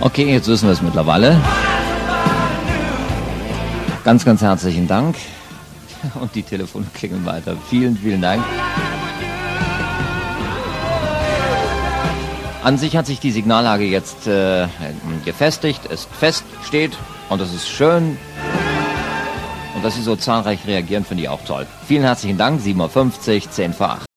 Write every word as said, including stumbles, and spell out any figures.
Okay, jetzt wissen wir es mittlerweile. Ganz, ganz herzlichen Dank. Und die Telefone klingeln weiter. Vielen, vielen Dank. An sich hat sich die Signallage jetzt äh, gefestigt, ist fest, steht und das ist schön. Und dass Sie so zahlreich reagieren, finde ich auch toll. Vielen herzlichen Dank, sieben Uhr fünfzig, zehn vor acht.